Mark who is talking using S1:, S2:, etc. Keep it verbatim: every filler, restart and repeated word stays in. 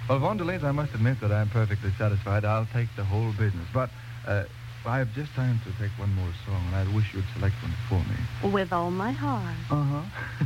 S1: Well, Vondelez, I must admit that I'm perfectly satisfied. I'll take the whole business. But uh, I have just time to take one more song, and I wish you'd select one for me.
S2: With all my heart.
S1: Uh-huh.